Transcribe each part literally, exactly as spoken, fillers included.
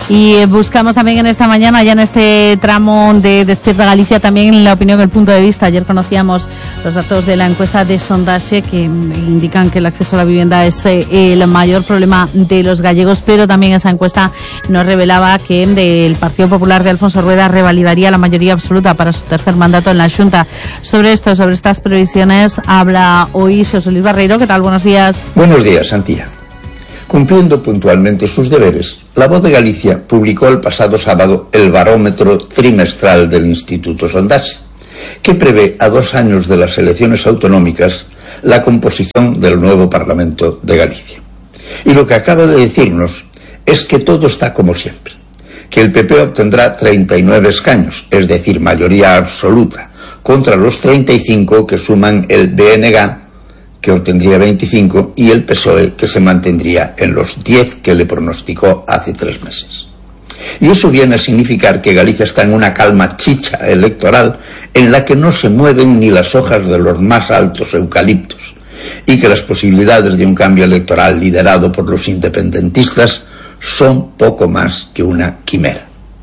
Y eh, buscamos también en esta mañana, ya en este tramo de Despierta Galicia, también la opinión, el punto de vista. Ayer conocíamos los datos de la encuesta de Sondaxe que indican que el acceso a la vivienda es eh, el mayor problema de los gallegos, pero también esa encuesta nos revelaba que el Partido Popular de Alfonso Rueda revalidaría la mayoría absoluta para su tercer mandato en la Xunta. Sobre esto, sobre estas previsiones, habla hoy Xosé Luis Barreiro. ¿Qué tal? Buenos días. Buenos días, Santía. Cumpliendo puntualmente sus deberes, La Voz de Galicia publicó el pasado sábado el barómetro trimestral del Instituto Sondaxe, que prevé a dos años de las elecciones autonómicas la composición del nuevo Parlamento de Galicia. Y lo que acaba de decirnos es que todo está como siempre, que el P P obtendrá treinta y nueve escaños, es decir, mayoría absoluta, contra los treinta y cinco que suman el B N G, que obtendría veinticinco, y el P S O E, que se mantendría en los diez que le pronosticó hace tres meses. Y eso viene a significar que Galicia está en una calma chicha electoral en la que no se mueven ni las hojas de los más altos eucaliptos, y que las posibilidades de un cambio electoral liderado por los independentistas son poco más que una quimera.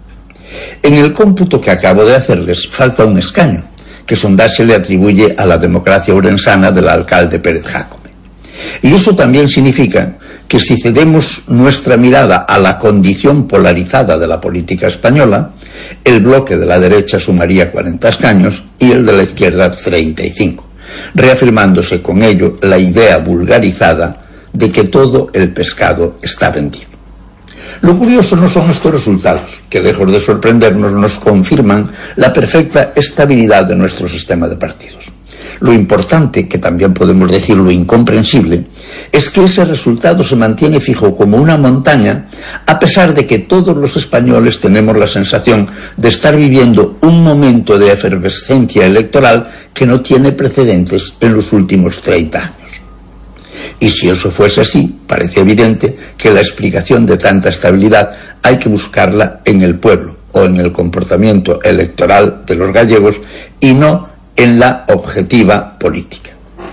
En el cómputo que acabo de hacerles falta un escaño, que Sondaxe le atribuye a la democracia ourensana del alcalde Pérez Jácome. Y eso también significa que si cedemos nuestra mirada a la condición polarizada de la política española, el bloque de la derecha sumaría cuarenta escaños y el de la izquierda treinta y cinco, reafirmándose con ello la idea vulgarizada de que todo el pescado está vendido. Lo curioso no son estos resultados, que lejos de sorprendernos nos confirman la perfecta estabilidad de nuestro sistema de partidos. Lo importante, que también podemos decir lo incomprensible, es que ese resultado se mantiene fijo como una montaña, a pesar de que todos los españoles tenemos la sensación de estar viviendo un momento de efervescencia electoral que no tiene precedentes en los últimos treinta años. Y si eso fuese así, parece evidente que la explicación de tanta estabilidad hay que buscarla en el pueblo o en el comportamiento electoral de los gallegos y no en la objetiva política.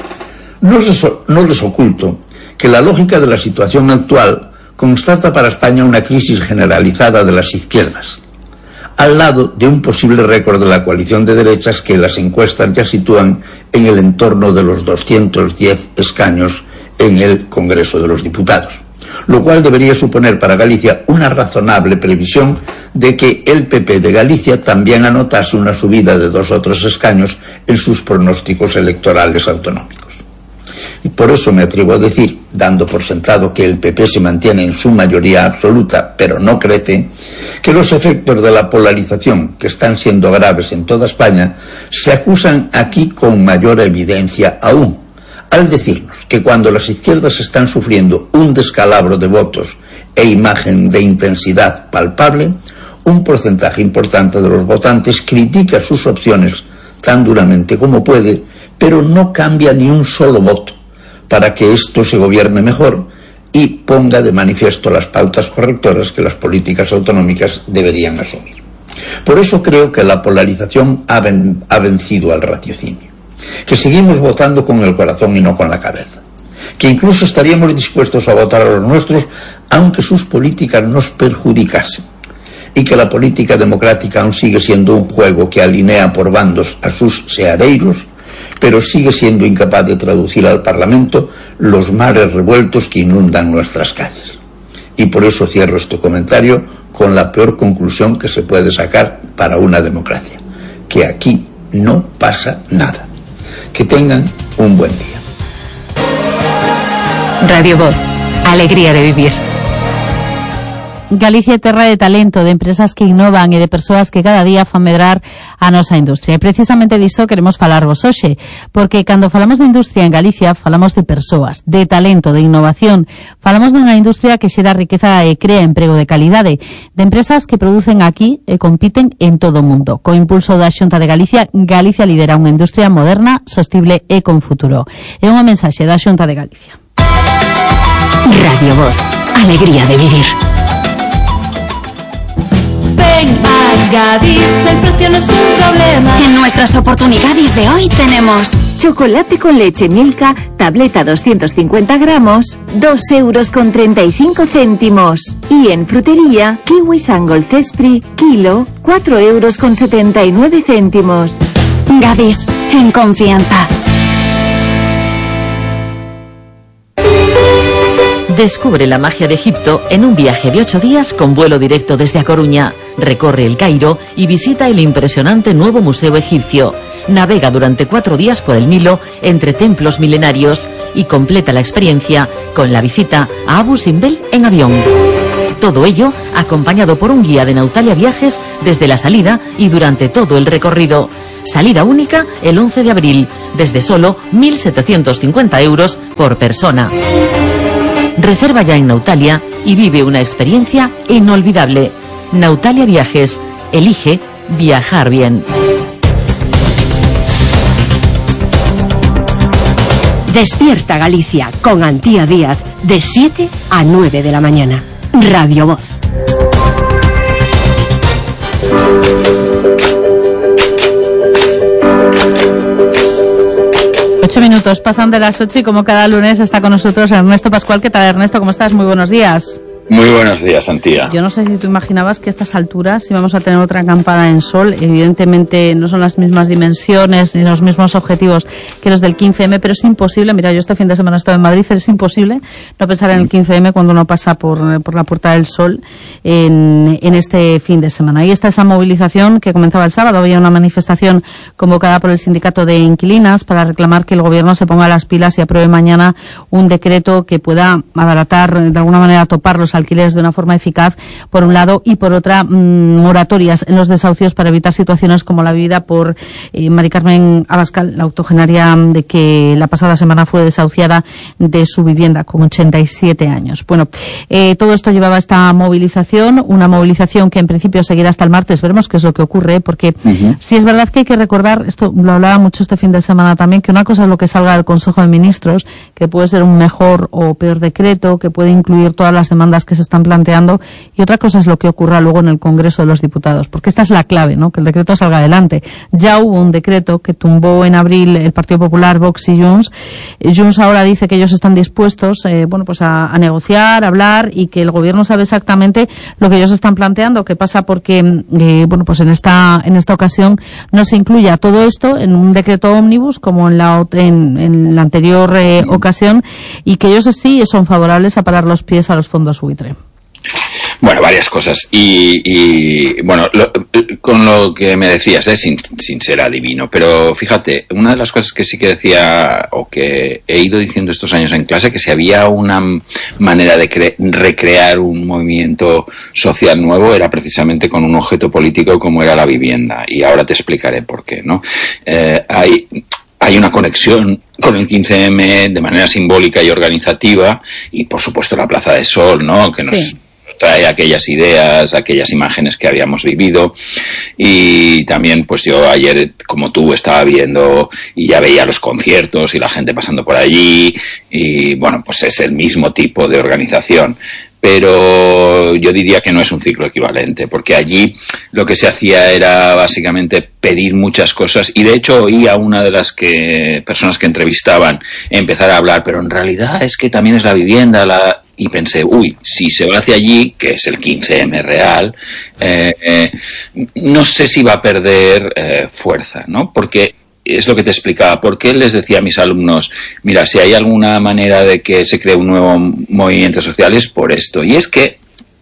No les, no les oculto que la lógica de la situación actual constata para España una crisis generalizada de las izquierdas, al lado de un posible récord de la coalición de derechas que las encuestas ya sitúan en el entorno de los doscientos diez escaños en el Congreso de los Diputados, lo cual debería suponer para Galicia una razonable previsión de que el P P de Galicia también anotase una subida de dos o tres escaños en sus pronósticos electorales autonómicos. Y por eso me atrevo a decir, dando por sentado que el P P se mantiene en su mayoría absoluta, pero no crece, que los efectos de la polarización, que están siendo graves en toda España, se acusan aquí con mayor evidencia aún, al decirnos que cuando las izquierdas están sufriendo un descalabro de votos e imagen de intensidad palpable, un porcentaje importante de los votantes critica sus opciones tan duramente como puede, pero no cambia ni un solo voto para que esto se gobierne mejor y ponga de manifiesto las pautas correctoras que las políticas autonómicas deberían asumir. Por eso creo que la polarización ha, ven, ha vencido al raciocinio, que seguimos votando con el corazón y no con la cabeza, que incluso estaríamos dispuestos a votar a los nuestros aunque sus políticas nos perjudicasen, y que la política democrática aún sigue siendo un juego que alinea por bandos a sus seareiros, pero sigue siendo incapaz de traducir al Parlamento los mares revueltos que inundan nuestras calles. Y por eso cierro este comentario con la peor conclusión que se puede sacar para una democracia, que aquí no pasa nada. Que tengan un buen día. Radio Voz, alegría de vivir. Galicia é terra de talento, de empresas que innovan e de persoas que cada día fan medrar a nosa industria. E precisamente diso queremos falarvos hoxe, porque cando falamos de industria en Galicia, falamos de persoas, de talento, de innovación. Falamos dunha industria que xera riqueza e crea emprego de calidade, de empresas que producen aquí e compiten en todo o mundo. Co impulso da Xunta de Galicia, Galicia lidera unha industria moderna, sostible e con futuro. É unha mensaxe da Xunta de Galicia. Radio Voz, alegría de vivir. Ven a Gadis, el precio no es un problema. En nuestras oportunidades de hoy tenemos Chocolate con leche Milka, tableta doscientos cincuenta gramos, dos euros con treinta y cinco céntimos. Y en frutería, kiwi Sangol Cespri, kilo, cuatro euros con setenta y nueve céntimos. Gadis, en confianza. Descubre la magia de Egipto en un viaje de ocho días con vuelo directo desde A Coruña. Recorre el Cairo y visita el impresionante nuevo Museo Egipcio. Navega durante cuatro días por el Nilo entre templos milenarios y completa la experiencia con la visita a Abu Simbel en avión. Todo ello acompañado por un guía de Nautalia Viajes desde la salida y durante todo el recorrido. Salida única el once de abril, desde solo mil setecientos cincuenta euros por persona. Reserva ya en Nautalia y vive una experiencia inolvidable. Nautalia Viajes. Elige viajar bien. Despierta Galicia con Antía Díaz de siete a nueve de la mañana. Radio Voz. Ocho minutos pasan de las ocho y como cada lunes está con nosotros Ernesto Pascual. ¿Qué tal, Ernesto? ¿Cómo estás? Muy buenos días. Muy buenos días, Antía. Yo no sé si tú imaginabas que a estas alturas íbamos a tener otra acampada en Sol. Evidentemente no son las mismas dimensiones ni los mismos objetivos que los del quince eme, pero es imposible. Mira, yo este fin de semana estoy en Madrid, es imposible no pensar en el quince eme cuando uno pasa por, por la Puerta del Sol en, en este fin de semana. Ahí está esa movilización que comenzaba el sábado. Había una manifestación convocada por el sindicato de inquilinas para reclamar que el gobierno se ponga las pilas y apruebe mañana un decreto que pueda abaratar, de alguna manera topar los alquileres de una forma eficaz, por un lado, y por otra, mmm, moratorias en los desahucios para evitar situaciones como la vivida por eh, Mari Carmen Abascal, la octogenaria de que la pasada semana fue desahuciada de su vivienda con ochenta y siete años. Bueno, eh, todo esto llevaba a esta movilización, una movilización que en principio seguirá hasta el martes. Veremos qué es lo que ocurre, porque uh-huh. sí es verdad que hay que recordar, esto lo hablaba mucho este fin de semana también, que una cosa es lo que salga del Consejo de Ministros, que puede ser un mejor o peor decreto, que puede incluir todas las demandas que se están planteando, y otra cosa es lo que ocurra luego en el Congreso de los Diputados, porque esta es la clave, ¿no? Que el decreto salga adelante. Ya hubo un decreto que tumbó en abril el Partido Popular, Vox y Junts. Junts ahora dice que ellos están dispuestos, eh, bueno, pues a, a negociar, a hablar, y que el Gobierno sabe exactamente lo que ellos están planteando, que pasa porque, eh, bueno, pues en esta en esta ocasión no se incluya todo esto en un decreto ómnibus como en la en, en la anterior eh, ocasión, y que ellos sí son favorables a parar los pies a los fondos buitre. Bueno, varias cosas. Y, y bueno, lo, con lo que me decías, ¿eh? sin, sin ser adivino, pero fíjate, una de las cosas que sí que decía, o que he ido diciendo estos años en clase, que si había una manera de cre- recrear un movimiento social nuevo, era precisamente con un objeto político como era la vivienda. Y ahora te explicaré por qué, ¿no? Eh, hay... Hay una conexión con el quince eme de manera simbólica y organizativa, y por supuesto la Plaza de Sol, ¿no? Que nos sí. trae aquellas ideas, aquellas imágenes que habíamos vivido. Y también, pues yo ayer, como tú, estaba viendo y ya veía los conciertos y la gente pasando por allí, y bueno, pues es el mismo tipo de organización. Pero yo diría que no es un ciclo equivalente, porque allí lo que se hacía era básicamente pedir muchas cosas, y de hecho oí a una de las que personas que entrevistaban empezar a hablar, pero en realidad es que también es la vivienda, la... y pensé, uy, si se va hacia allí, que es el quince eme real, eh, eh, no sé si va a perder eh, fuerza, ¿no? Porque es lo que te explicaba. ¿Por qué les decía a mis alumnos, mira, si hay alguna manera de que se cree un nuevo movimiento social es por esto? Y es que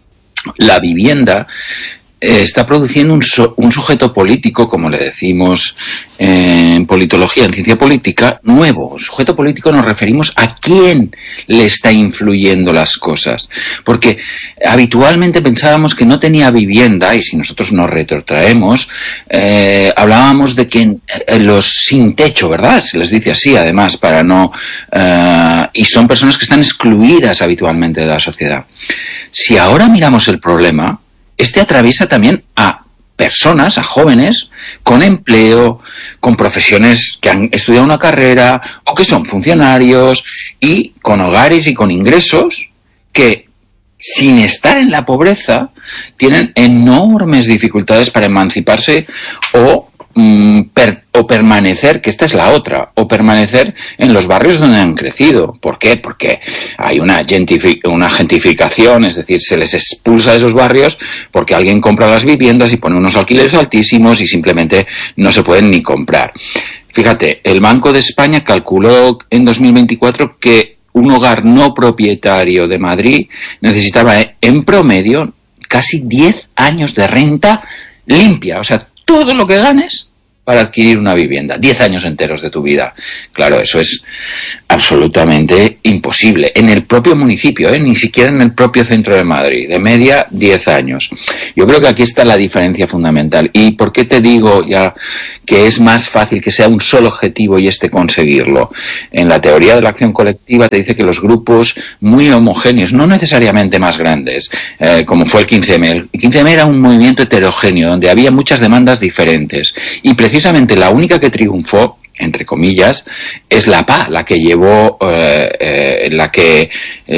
la vivienda eh, está produciendo un, so, un sujeto político, como le decimos eh, en politología, en ciencia política, nuevo. Sujeto político nos referimos a quién le está influyendo las cosas. Porque habitualmente pensábamos que no tenía vivienda, y si nosotros nos retrotraemos, eh, hablábamos de que eh, los sin techo, ¿verdad? Se les dice así, además, para no... Eh, y son personas que están excluidas habitualmente de la sociedad. Si ahora miramos el problema, este atraviesa también a personas, a jóvenes, con empleo, con profesiones que han estudiado una carrera o que son funcionarios, y con hogares y con ingresos que, sin estar en la pobreza, tienen enormes dificultades para emanciparse o mm, per, o permanecer, que esta es la otra, o permanecer en los barrios donde han crecido. ¿Por qué? Porque hay una, gentific, una gentificación, es decir, se les expulsa de esos barrios porque alguien compra las viviendas y pone unos alquileres altísimos y simplemente no se pueden ni comprar. Fíjate, el Banco de España calculó en dos mil veinticuatro que un hogar no propietario de Madrid necesitaba en promedio casi diez años de renta limpia, o sea, todo lo que ganes para adquirir una vivienda, diez años enteros de tu vida. Claro, eso es absolutamente imposible. En el propio municipio, ¿eh? Ni siquiera en el propio centro de Madrid, de media diez años. Yo creo que aquí está la diferencia fundamental. ¿Y por qué te digo ya que es más fácil que sea un solo objetivo y este conseguirlo? En la teoría de la acción colectiva te dice que los grupos muy homogéneos, no necesariamente más grandes, eh, como fue el quince eme. El quince eme era un movimiento heterogéneo donde había muchas demandas diferentes y precisamente la única que triunfó, entre comillas, es la P A, la que llevó, eh, eh, la que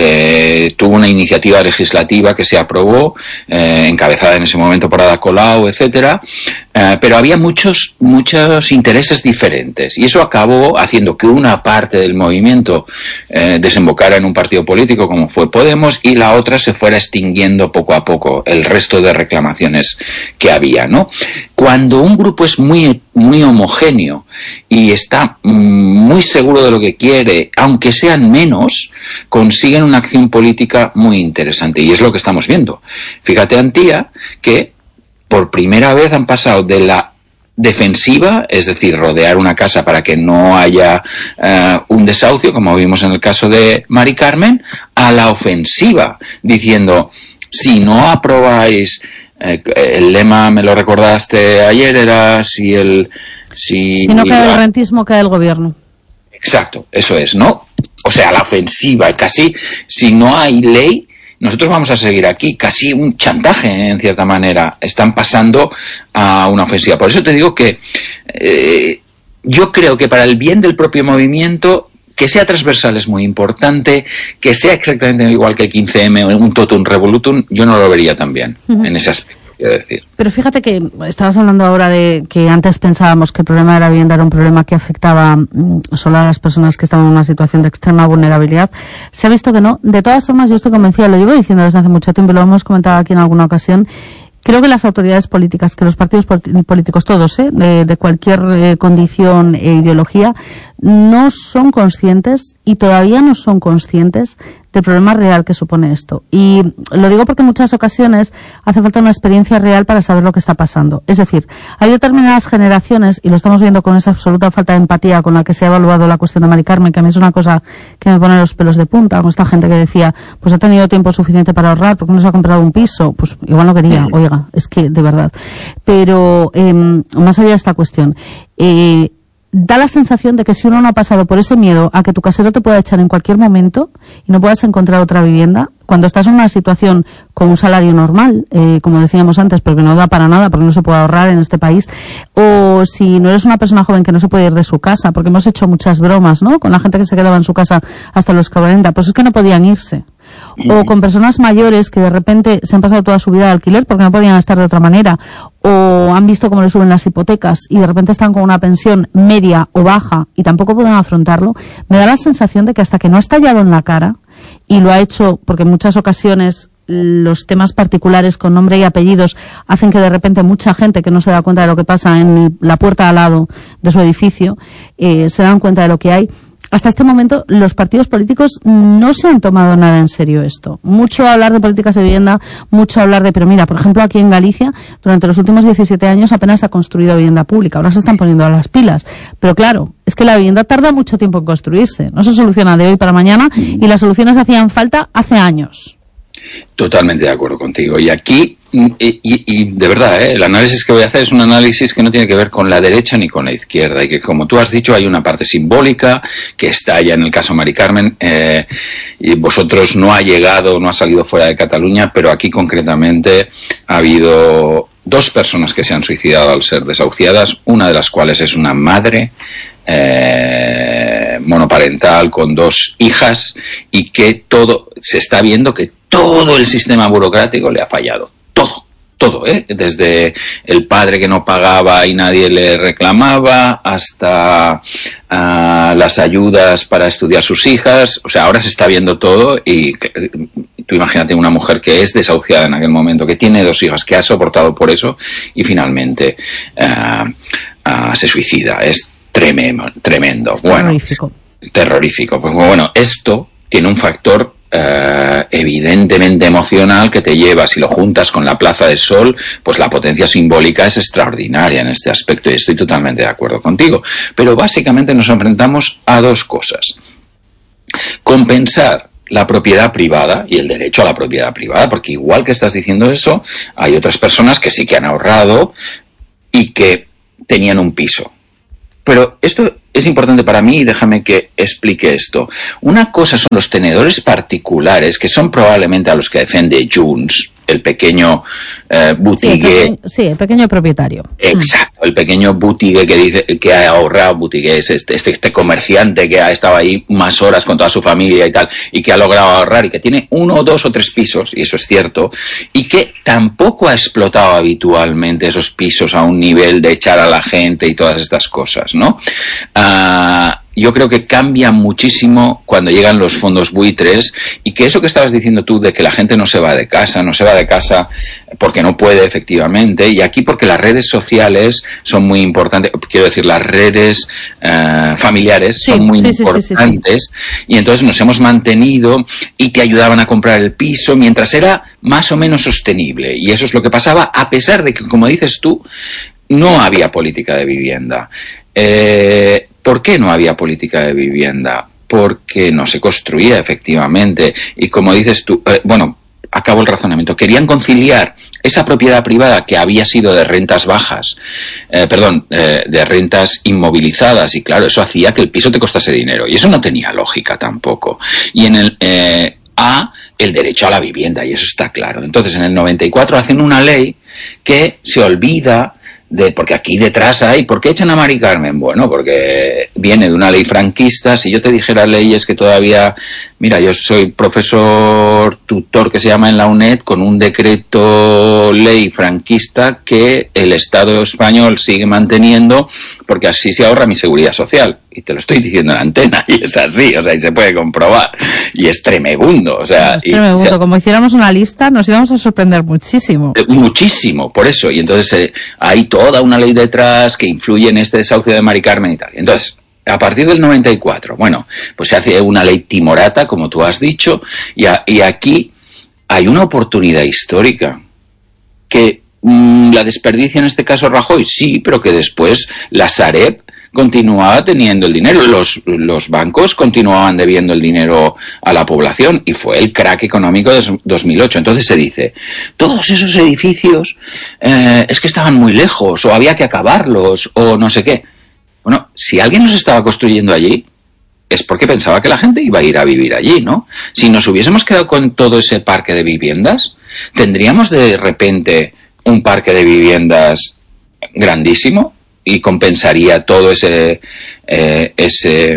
eh, tuvo una iniciativa legislativa que se aprobó, eh, encabezada en ese momento por Ada Colau, etcétera, eh, pero había muchos, muchos intereses diferentes y eso acabó haciendo que una parte del movimiento eh, desembocara en un partido político como fue Podemos y la otra se fuera extinguiendo poco a poco el resto de reclamaciones que había, ¿no? Cuando un grupo es muy, muy homogéneo y está muy seguro de lo que quiere, aunque sean menos, consiguen una acción política muy interesante y es lo que estamos viendo. Fíjate, Antía, que por primera vez han pasado de la defensiva, es decir, rodear una casa para que no haya uh, un desahucio, como vimos en el caso de Mari Carmen, a la ofensiva, diciendo, si no aprobáis, eh, el lema, me lo recordaste ayer, era si el... Si, si no cae el rentismo, cae el gobierno. Exacto, eso es, ¿no? O sea, la ofensiva, casi, si no hay ley, nosotros vamos a seguir aquí, casi un chantaje, ¿eh? En cierta manera, están pasando a una ofensiva. Por eso te digo que eh, yo creo que para el bien del propio movimiento, que sea transversal es muy importante, que sea exactamente igual que el quince eme, un totum revolutum, yo no lo vería tan bien, uh-huh. en ese aspecto. Decir. Pero fíjate que estabas hablando ahora de que antes pensábamos que el problema de la vivienda era un problema que afectaba mmm, solo a las personas que estaban en una situación de extrema vulnerabilidad. Se ha visto que no. De todas formas, yo estoy convencida, lo llevo diciendo desde hace mucho tiempo y lo hemos comentado aquí en alguna ocasión. Creo que las autoridades políticas, que los partidos políticos todos, ¿eh? de, de cualquier eh, condición e ideología, no son conscientes y todavía no son conscientes del problema real que supone esto. Y lo digo porque en muchas ocasiones hace falta una experiencia real para saber lo que está pasando. Es decir, hay determinadas generaciones, y lo estamos viendo con esa absoluta falta de empatía con la que se ha evaluado la cuestión de Mari Carmen, que a mí es una cosa que me pone los pelos de punta, con esta gente que decía, pues ha tenido tiempo suficiente para ahorrar, porque no se ha comprado un piso, pues igual no quería, oiga, es que de verdad. Pero eh, más allá de esta cuestión, eh, da la sensación de que si uno no ha pasado por ese miedo a que tu casero te pueda echar en cualquier momento y no puedas encontrar otra vivienda, cuando estás en una situación con un salario normal, eh, como decíamos antes, porque no da para nada, porque no se puede ahorrar en este país, o si no eres una persona joven que no se puede ir de su casa, porque hemos hecho muchas bromas, ¿no?, con la gente que se quedaba en su casa hasta los cuarenta, pues es que no podían irse. O con personas mayores que de repente se han pasado toda su vida de alquiler porque no podían estar de otra manera, o han visto cómo le suben las hipotecas y de repente están con una pensión media o baja y tampoco pueden afrontarlo. Me da la sensación de que hasta que no ha estallado en la cara, y lo ha hecho porque en muchas ocasiones los temas particulares con nombre y apellidos hacen que de repente mucha gente que no se da cuenta de lo que pasa en la puerta al lado de su edificio eh, se dan cuenta de lo que hay. Hasta este momento los partidos políticos no se han tomado nada en serio esto. Mucho hablar de políticas de vivienda, mucho hablar de... Pero mira, por ejemplo, aquí en Galicia, durante los últimos diecisiete años apenas se ha construido vivienda pública. Ahora se están poniendo a las pilas. Pero claro, es que la vivienda tarda mucho tiempo en construirse. No se soluciona de hoy para mañana y las soluciones hacían falta hace años. Totalmente de acuerdo contigo. Y aquí, y, y, y de verdad, ¿eh? el análisis que voy a hacer es un análisis que no tiene que ver con la derecha ni con la izquierda. Y que, como tú has dicho, hay una parte simbólica que está ya en el caso Mari Carmen. Eh, y vosotros no ha llegado, no ha salido fuera de Cataluña, pero aquí concretamente ha habido dos personas que se han suicidado al ser desahuciadas, una de las cuales es una madre eh, monoparental con dos hijas, y que todo se está viendo que todo el sistema burocrático le ha fallado, todo, todo, ¿eh? Desde el padre que no pagaba y nadie le reclamaba, hasta uh, las ayudas para estudiar sus hijas. O sea, ahora se está viendo todo y tú imagínate una mujer que es desahuciada en aquel momento, que tiene dos hijas, que ha soportado por eso y finalmente uh, uh, se suicida. Es tremendo, tremendo. Es bueno, terrorífico. Terrorífico. Pues bueno, esto tiene un factor Uh, evidentemente emocional que te lleva, si lo juntas con la Plaza de Sol, pues la potencia simbólica es extraordinaria en este aspecto y estoy totalmente de acuerdo contigo. Pero básicamente nos enfrentamos a dos cosas. Compensar la propiedad privada y el derecho a la propiedad privada, porque igual que estás diciendo eso, hay otras personas que sí que han ahorrado y que tenían un piso. Pero esto es importante para mí y déjame que explique esto. Una cosa son los tenedores particulares, que son probablemente a los que defiende Junts, el pequeño eh, boutique. Sí el, pequeño, sí, el pequeño propietario. Exacto, el pequeño boutique que dice que ha ahorrado, boutique es este, este, este comerciante que ha estado ahí más horas con toda su familia y tal, y que ha logrado ahorrar y que tiene uno, dos o tres pisos, y eso es cierto, y que tampoco ha explotado habitualmente esos pisos a un nivel de echar a la gente y todas estas cosas, ¿no? Uh, yo creo que cambia muchísimo cuando llegan los fondos buitres y que eso que estabas diciendo tú de que la gente no se va de casa, no se va de casa porque no puede efectivamente, y aquí porque las redes sociales son muy importantes, quiero decir, las redes uh, familiares sí, son muy sí, importantes sí, sí, sí. Y entonces nos hemos mantenido y te ayudaban a comprar el piso mientras era más o menos sostenible, y eso es lo que pasaba a pesar de que, como dices tú, no había política de vivienda. Eh, ¿Por qué no había política de vivienda? Porque no se construía efectivamente y como dices tú, eh, bueno, acabo el razonamiento, querían conciliar esa propiedad privada que había sido de rentas bajas, eh, perdón, eh, de rentas inmovilizadas, y claro, eso hacía que el piso te costase dinero y eso no tenía lógica tampoco. Y en el eh, A, el derecho a la vivienda, y eso está claro. Entonces en el noventa y cuatro hacen una ley que se olvida de, porque aquí detrás hay, ¿por qué echan a Mari Carmen? Bueno, porque viene de una ley franquista. Si yo te dijera leyes que todavía, mira, yo soy profesor tutor que se llama en la UNED con un decreto ley franquista que el Estado español sigue manteniendo porque así se ahorra mi seguridad social. Y te lo estoy diciendo en antena, y es así, o sea, y se puede comprobar. Y es tremebundo, o sea... Es tremebundo, y, o sea, como hiciéramos una lista, nos íbamos a sorprender muchísimo. Eh, muchísimo, por eso. Y entonces eh, hay toda una ley detrás que influye en este desahucio de Mari Carmen y tal. Entonces, a partir del noventa y cuatro, bueno, pues se hace una ley timorata, como tú has dicho, y, a, y aquí hay una oportunidad histórica que mmm, la desperdicia en este caso Rajoy, sí, pero que después la Sareb continuaba teniendo el dinero, los, los bancos continuaban debiendo el dinero a la población y fue el crack económico de dos mil ocho. Entonces se dice, todos esos edificios eh, es que estaban muy lejos o había que acabarlos o no sé qué. Bueno, si alguien los estaba construyendo allí es porque pensaba que la gente iba a ir a vivir allí, ¿no? Si nos hubiésemos quedado con todo ese parque de viviendas, tendríamos de repente un parque de viviendas grandísimo y compensaría todo ese, eh, ese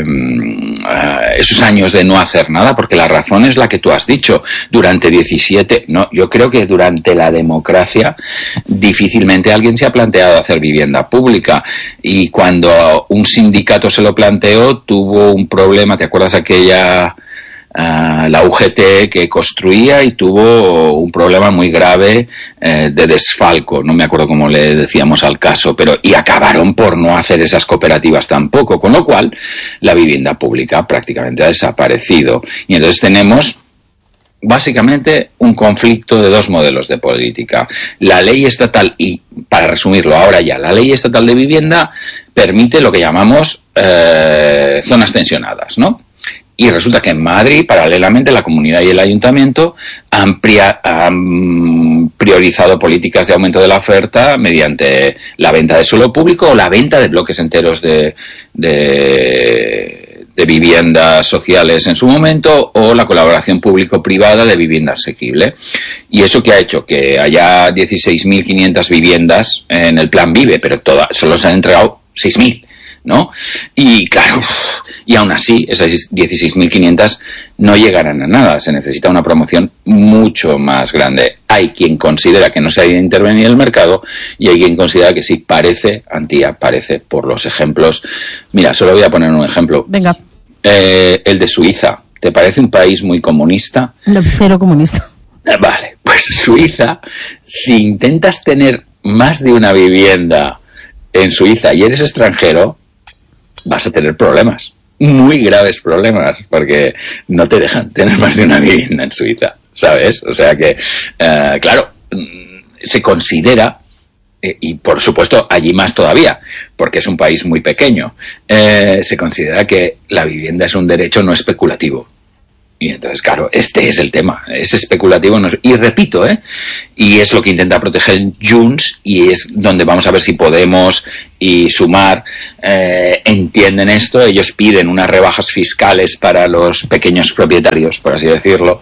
uh, esos años de no hacer nada, porque la razón es la que tú has dicho. Durante diecisiete, no, yo creo que durante la democracia difícilmente alguien se ha planteado hacer vivienda pública, y cuando un sindicato se lo planteó tuvo un problema. ¿Te acuerdas aquella Uh, la U G T que construía y tuvo un problema muy grave eh, de desfalco, no me acuerdo cómo le decíamos al caso, pero y acabaron por no hacer esas cooperativas tampoco, con lo cual la vivienda pública prácticamente ha desaparecido. Y entonces tenemos básicamente un conflicto de dos modelos de política. La ley estatal, y para resumirlo ahora ya, la ley estatal de vivienda permite lo que llamamos eh, zonas tensionadas, ¿no? Y resulta que en Madrid, paralelamente, la comunidad y el ayuntamiento han, pria, han priorizado políticas de aumento de la oferta mediante la venta de suelo público o la venta de bloques enteros de, de, de viviendas sociales en su momento, o la colaboración público-privada de vivienda asequible. Y eso que ha hecho que haya dieciséis mil quinientas viviendas en el Plan Vive, pero toda, solo se han entregado seis mil. ¿No? Y claro, Y aún así, esas dieciséis mil quinientas no llegarán a nada. Se necesita una promoción mucho más grande. Hay quien considera que no se ha ido a intervenir el mercado y hay quien considera que sí. Parece, Antía, parece, por los ejemplos. Mira, solo voy a poner un ejemplo. Venga. Eh, el de Suiza. ¿Te parece un país muy comunista? No, cero comunista. Vale, pues Suiza, si intentas tener más de una vivienda en Suiza y eres extranjero, vas a tener problemas, muy graves problemas, porque no te dejan tener más de una vivienda en Suiza, ¿sabes? O sea que, eh, claro, se considera, eh, y por supuesto allí más todavía, porque es un país muy pequeño, eh, se considera que la vivienda es un derecho no especulativo. Y entonces, claro, este es el tema, es especulativo. No es, y repito, ¿eh? Y es lo que intenta proteger Junts y es donde vamos a ver si Podemos y Sumar eh, entienden esto. Ellos piden unas rebajas fiscales para los pequeños propietarios, por así decirlo,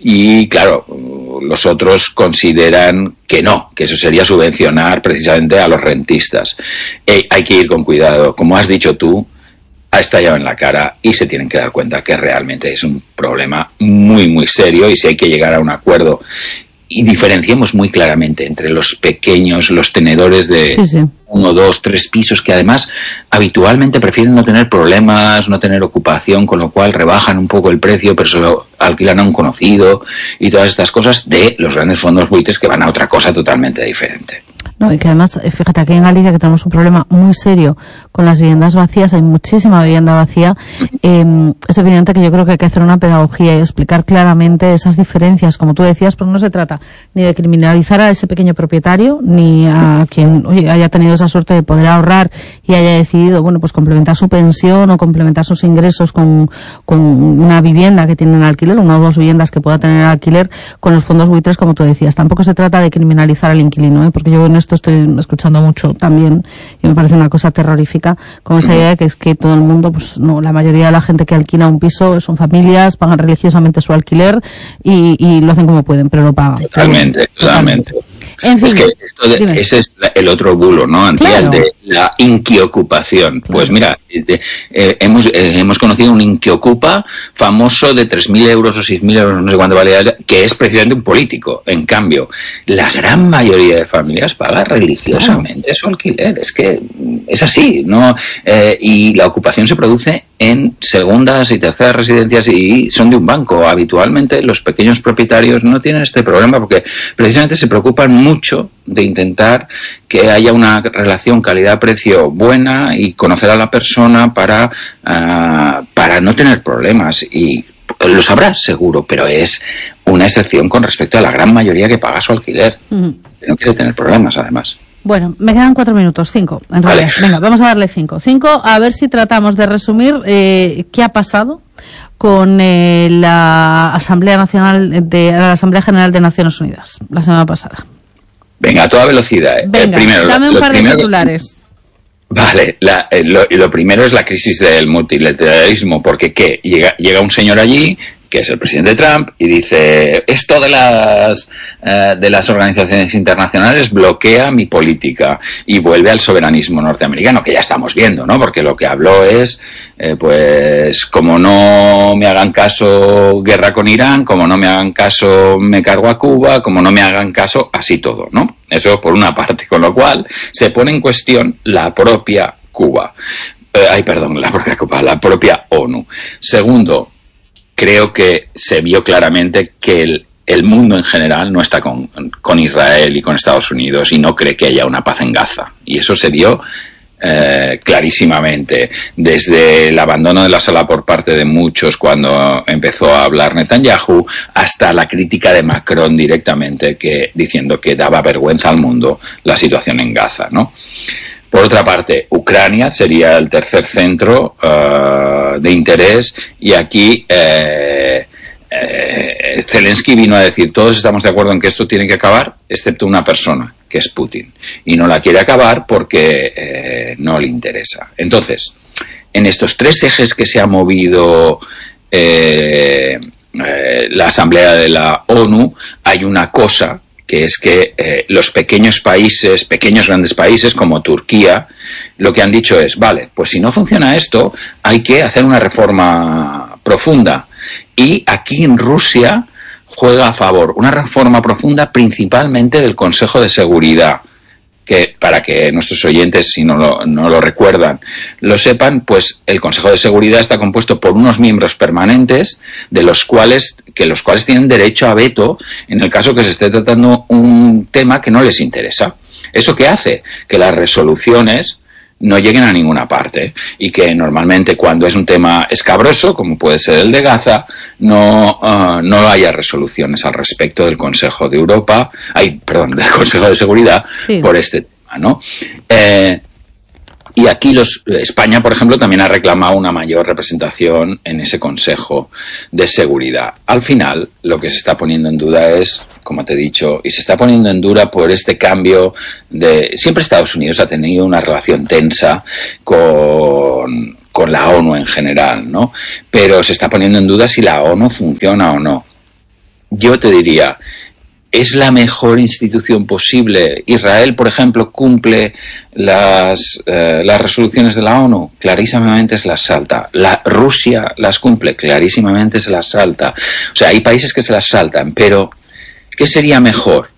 y claro, los otros consideran que no, que eso sería subvencionar precisamente a los rentistas. Eh, hay que ir con cuidado, como has dicho tú, ha estallado en la cara y se tienen que dar cuenta que realmente es un problema muy, muy serio y si hay que llegar a un acuerdo. Y diferenciemos muy claramente entre los pequeños, los tenedores de sí, sí. uno, dos, tres pisos, que además habitualmente prefieren no tener problemas, no tener ocupación, con lo cual rebajan un poco el precio, pero se lo alquilan a un conocido y todas estas cosas, de los grandes fondos buitres que van a otra cosa totalmente diferente. No, y que además, fíjate, aquí en Galicia que tenemos un problema muy serio con las viviendas vacías, hay muchísima vivienda vacía, eh, es evidente que yo creo que hay que hacer una pedagogía y explicar claramente esas diferencias, como tú decías, pero no se trata ni de criminalizar a ese pequeño propietario, ni a quien oye, haya tenido esa suerte de poder ahorrar y haya decidido, bueno, pues complementar su pensión o complementar sus ingresos con, con una vivienda que tiene en alquiler, una o dos viviendas que pueda tener en alquiler con los fondos buitres, como tú decías. Tampoco se trata de criminalizar al inquilino, ¿eh? Porque yo en esto estoy escuchando mucho también y me parece una cosa terrorífica con esta idea de que es que todo el mundo, pues no, la mayoría de la gente que alquila un piso son familias, pagan religiosamente su alquiler y, y lo hacen como pueden, pero lo pagan. Totalmente, pero, totalmente. En fin, es que esto de, ese es el otro bulo, ¿no? Antía, claro. De la inquiocupación. Claro. Pues mira, de, eh, hemos eh, hemos conocido un inquiocupa famoso de tres mil euros o seis mil euros, no sé cuánto vale, que es precisamente un político. En cambio, la gran mayoría de familias paga religiosamente claro. su alquiler. Es que es así, ¿no? Eh, y la ocupación se produce en segundas y terceras residencias y son de un banco. Habitualmente los pequeños propietarios no tienen este problema porque precisamente se preocupan mucho de intentar que haya una relación calidad-precio buena y conocer a la persona para, uh, para no tener problemas. Y lo sabrás seguro, pero es una excepción con respecto a la gran mayoría que paga su alquiler. Uh-huh. Que no quiere tener problemas, además. Bueno, me quedan cuatro minutos, cinco, en vale. realidad. Venga, vamos a darle cinco. Cinco, a ver si tratamos de resumir eh, qué ha pasado con eh, la Asamblea Nacional de la Asamblea General de Naciones Unidas la semana pasada. Venga, a toda velocidad. Eh. Venga, primero, dame un par de titulares. Vale, la, eh, lo, lo primero es la crisis del multilateralismo, porque ¿qué? Llega, llega un señor allí, que es el presidente Trump, y dice, esto de las eh, de las organizaciones internacionales bloquea mi política, y vuelve al soberanismo norteamericano, que ya estamos viendo, ¿no? Porque lo que habló es, eh, pues, como no me hagan caso, guerra con Irán, como no me hagan caso, me cargo a Cuba, como no me hagan caso, así todo, ¿no? Eso por una parte, con lo cual se pone en cuestión la propia Cuba. Eh, ay, perdón, la propia Cuba, la propia ONU. Segundo, creo que se vio claramente que el, el mundo en general no está con, con Israel y con Estados Unidos y no cree que haya una paz en Gaza. Y eso se vio eh, clarísimamente desde el abandono de la sala por parte de muchos cuando empezó a hablar Netanyahu hasta la crítica de Macron directamente, que diciendo que daba vergüenza al mundo la situación en Gaza, ¿no? Por otra parte, Ucrania sería el tercer centro uh, de interés y aquí eh, eh, Zelensky vino a decir, todos estamos de acuerdo en que esto tiene que acabar, excepto una persona, que es Putin, y no la quiere acabar porque eh, no le interesa. Entonces, en estos tres ejes que se ha movido eh, eh, la Asamblea de la ONU, hay una cosa que es que eh, los pequeños países, pequeños grandes países como Turquía, lo que han dicho es, vale, pues si no funciona esto, hay que hacer una reforma profunda. Y aquí en Rusia juega a favor una reforma profunda principalmente del Consejo de Seguridad, que para que nuestros oyentes, si no lo, no lo recuerdan, lo sepan, pues el Consejo de Seguridad está compuesto por unos miembros permanentes, de los cuales, que los cuales tienen derecho a veto en el caso que se esté tratando un tema que no les interesa. ¿Eso qué hace? Que las resoluciones no lleguen a ninguna parte y que normalmente cuando es un tema escabroso, como puede ser el de Gaza, no, uh, no haya resoluciones al respecto del Consejo de Europa, ay, perdón, del Consejo de Seguridad, sí, por este tema, ¿no? Eh, y aquí los, España, por ejemplo, también ha reclamado una mayor representación en ese Consejo de Seguridad. Al final, lo que se está poniendo en duda es, como te he dicho, y se está poniendo en duda por este cambio de... Siempre Estados Unidos ha tenido una relación tensa con, con la ONU en general, ¿no? Pero se está poniendo en duda si la ONU funciona o no. Yo te diría, ¿es la mejor institución posible? Israel, por ejemplo, cumple las, eh, las resoluciones de la ONU, clarísimamente se las salta. La Rusia las cumple, clarísimamente se las salta. O sea, hay países que se las saltan, pero ¿qué sería mejor?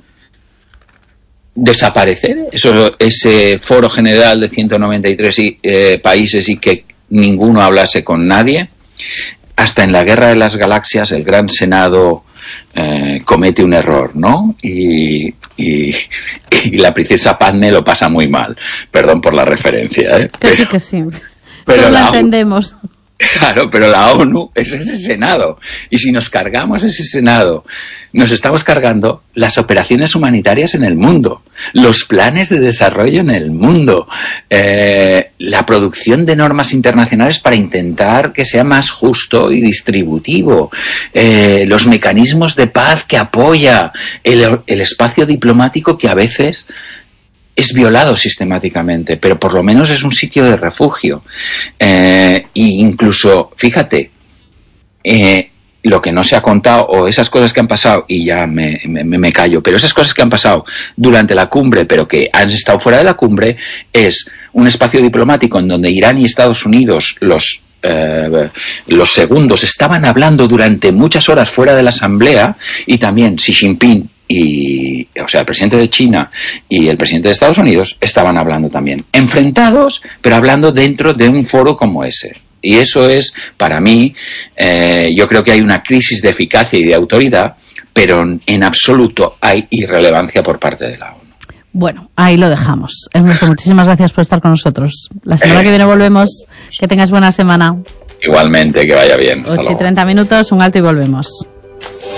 ¿Desaparecer eso, ese foro general de ciento noventa y tres eh, países y que ninguno hablase con nadie? Hasta en la Guerra de las Galaxias el Gran Senado eh, comete un error, ¿no? Y, y, y la princesa Padme lo pasa muy mal. Perdón por la referencia, ¿eh? Que sí, que sí. Pero no la la entendemos. Claro, pero la ONU es ese Senado. Y si nos cargamos ese Senado, nos estamos cargando las operaciones humanitarias en el mundo, los planes de desarrollo en el mundo, eh, la producción de normas internacionales para intentar que sea más justo y distributivo, eh, los mecanismos de paz que apoya, el, el espacio diplomático que a veces es violado sistemáticamente, pero por lo menos es un sitio de refugio. Eh, e incluso, fíjate, eh, lo que no se ha contado, o esas cosas que han pasado, y ya me, me, me callo, pero esas cosas que han pasado durante la cumbre, pero que han estado fuera de la cumbre, es un espacio diplomático en donde Irán y Estados Unidos, los Eh, los segundos, estaban hablando durante muchas horas fuera de la asamblea, y también Xi Jinping y, o sea, el presidente de China y el presidente de Estados Unidos estaban hablando también, enfrentados, pero hablando dentro de un foro como ese. Y eso es, para mí, eh, yo creo que hay una crisis de eficacia y de autoridad, pero en absoluto hay irrelevancia por parte de la ONU. Bueno, ahí lo dejamos. Ernesto, muchísimas gracias por estar con nosotros. La semana eh, que viene volvemos. Que tengas buena semana. Igualmente, que vaya bien. Hasta ocho y luego. treinta minutos, un alto y volvemos.